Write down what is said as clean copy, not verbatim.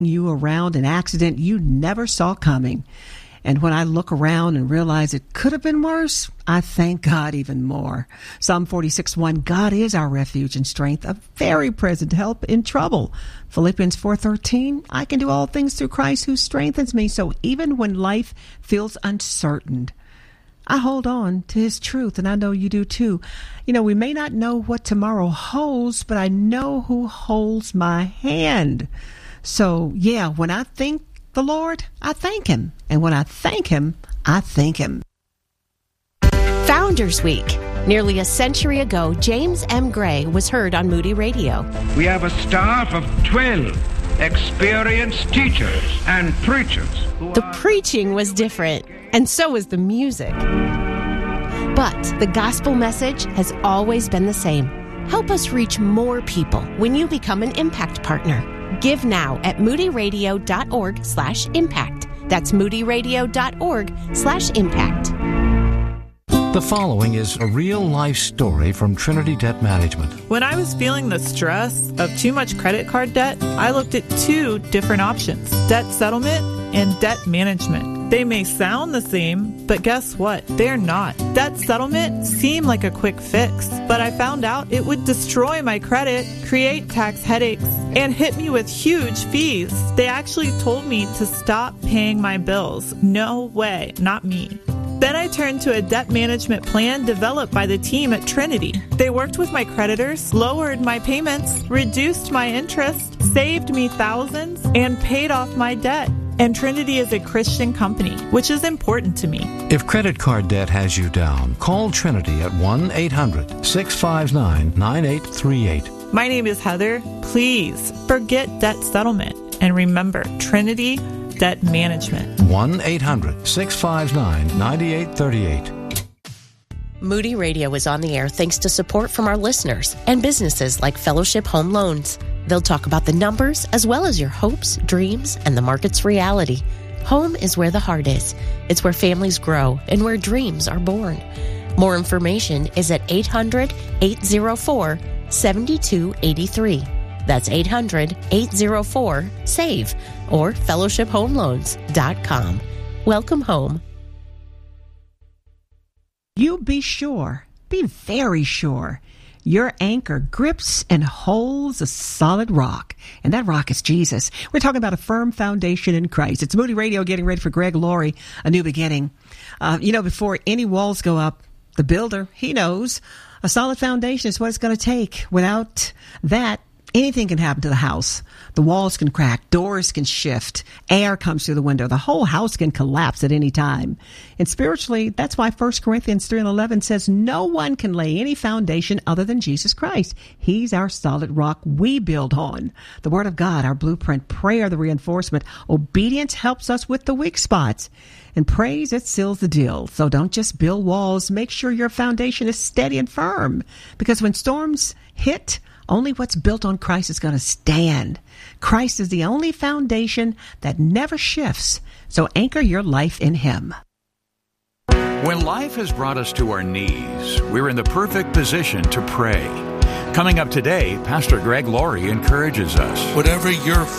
you around an accident you never saw coming. And when I look around and realize it could have been worse, I thank God even more. Psalm 46:1, God is our refuge and strength, a very present help in trouble. Philippians 4:13, I can do all things through Christ who strengthens me. So even when life feels uncertain, I hold on to his truth, and I know you do too. You know, we may not know what tomorrow holds, but I know who holds my hand. So, yeah, when I think the Lord, I thank him. And when I thank him, I thank him. Founders Week. Nearly a century ago, James M. Gray was heard on Moody Radio. We have a staff of 12 experienced teachers and preachers. The preaching was different, and so was the music. But the gospel message has always been the same. Help us reach more people when you become an Impact Partner. Give now at moodyradio.org/impact. That's moodyradio.org/impact. The following is a real-life story from Trinity Debt Management. When I was feeling the stress of too much credit card debt, I looked at two different options: debt settlement and debt management. They may sound the same, but guess what? They're not. Debt settlement seemed like a quick fix, but I found out it would destroy my credit, create tax headaches, and hit me with huge fees. They actually told me to stop paying my bills. No way, not me. Then I turned to a debt management plan developed by the team at Trinity. They worked with my creditors, lowered my payments, reduced my interest, saved me thousands, and paid off my debt. And Trinity is a Christian company, which is important to me. If credit card debt has you down, call Trinity at 1-800-659-9838. My name is Heather. Please forget debt settlement and remember Trinity Debt Management. 1-800-659-9838. Moody Radio is on the air thanks to support from our listeners and businesses like Fellowship Home Loans. They'll talk about the numbers as well as your hopes, dreams, and the market's reality. Home is where the heart is. It's where families grow and where dreams are born. More information is at 800-804-7283. That's 800-804-SAVE or fellowshiphomeloans.com. Welcome home. You be sure, be very sure, your anchor grips and holds a solid rock, and that rock is Jesus. We're talking about a firm foundation in Christ. It's Moody Radio getting ready for Greg Laurie, A New Beginning. Before any walls go up, the builder, he knows a solid foundation is what it's going to take. Without that, anything can happen to the house. The walls can crack, doors can shift, air comes through the window. The whole house can collapse at any time. And spiritually, that's why 1 Corinthians 3:11 says no one can lay any foundation other than Jesus Christ. He's our solid rock we build on. The Word of God, our blueprint, prayer, the reinforcement. Obedience helps us with the weak spots. And praise, it seals the deal. So don't just build walls. Make sure your foundation is steady and firm. Because when storms hit, only what's built on Christ is going to stand. Christ is the only foundation that never shifts. So anchor your life in Him. When life has brought us to our knees, we're in the perfect position to pray. Coming up today, Pastor Greg Laurie encourages us. Whatever you're